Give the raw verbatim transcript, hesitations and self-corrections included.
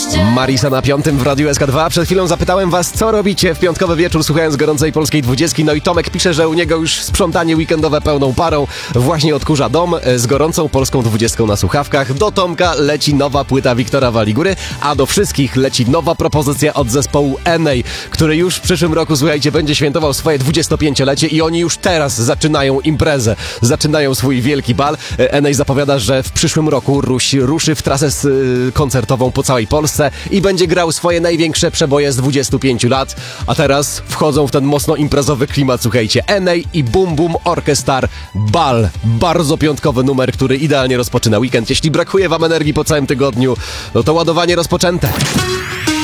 Marisa na piątym w Radiu S K dwa. Przed chwilą zapytałem was, co robicie w piątkowy wieczór, słuchając gorącej polskiej dwudziestki. No i Tomek pisze, że u niego już sprzątanie weekendowe pełną parą. Właśnie odkurza dom z gorącą polską dwudziestką na słuchawkach. Do Tomka leci nowa płyta Wiktora Waligury, a do wszystkich leci nowa propozycja od zespołu N A, który już w przyszłym roku, słuchajcie, będzie świętował swoje dwudziestopięciolecie i oni już teraz zaczynają imprezę. Zaczynają swój wielki bal. N A zapowiada, że w przyszłym roku rusi, ruszy w trasę koncertową po całej Polsce i będzie grał swoje największe przeboje z dwudziestu pięciu lat, a teraz wchodzą w ten mocno imprezowy klimat, słuchajcie, N A i Boom Boom Orchestar Bal. Bardzo piątkowy numer, który idealnie rozpoczyna weekend. Jeśli brakuje wam energii po całym tygodniu, no to ładowanie rozpoczęte.